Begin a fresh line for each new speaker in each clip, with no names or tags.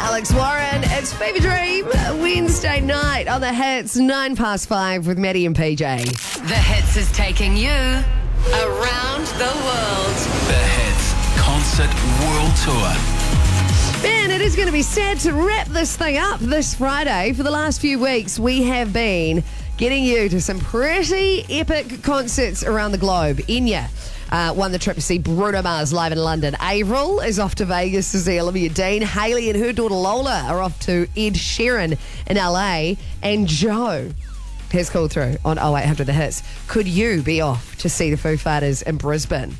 Alex Warren, it's Fever Dream, Wednesday night on the Hits, 5:09 with Maddie and PJ.
The Hits is taking you around the world.
The Hits Concert World Tour.
Man, it is going to be sad to wrap this thing up this Friday. For the last few weeks, we have been getting you to some pretty epic concerts around the globe. Enya won the trip to see Bruno Mars live in London. Avril is off to Vegas to see Olivia Dean. Hayley and her daughter Lola are off to Ed Sheeran in LA. And Joe has called through on 0800 The Hits. Could you be off to see the Foo Fighters in Brisbane?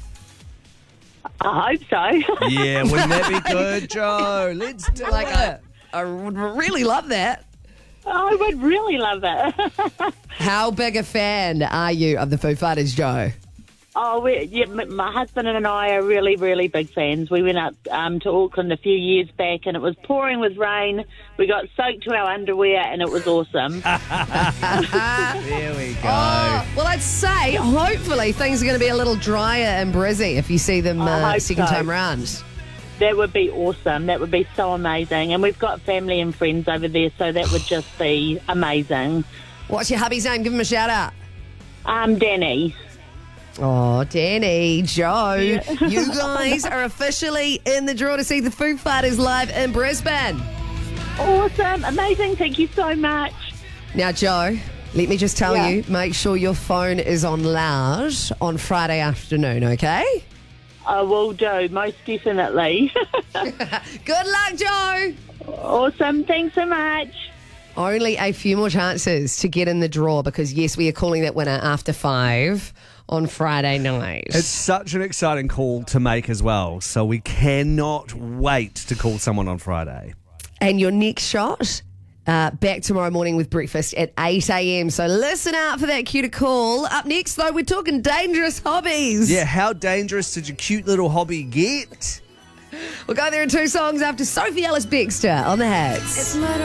I hope so.
Yeah, wouldn't that be good, Joe? Let's do it.
I would really love that.
I would really love it.
How big a fan are you of the Foo Fighters, Joe?
My husband and I are really, really big fans. We went up to Auckland a few years back and it was pouring with rain. We got soaked to our underwear and it was awesome.
There we go.
Well, I'd say hopefully things are going to be a little drier in Brizzy if you see them second time round.
That would be awesome. That would be so amazing. And we've got family and friends over there, so that would just be amazing.
What's your hubby's name? Give him a shout out.
Danny.
Oh, Danny, Joe, you guys are officially in the draw to see the Foo Fighters live in Brisbane.
Awesome. Amazing. Thank you so much.
Now, Joe, let me just tell you, make sure your phone is on loud on Friday afternoon, okay?
I will do, most definitely.
Good luck, Joe.
Awesome. Thanks so much.
Only a few more chances to get in the draw because, yes, we are calling that winner after 5 on Friday night.
It's such an exciting call to make as well, so we cannot wait to call someone on Friday.
And your next shot, back tomorrow morning with breakfast at 8 a.m. So listen out for that cue to call. Up next, though, we're talking dangerous hobbies.
Yeah, how dangerous did your cute little hobby get?
We'll go there in 2 songs after Sophie Ellis-Bextor on the Hits.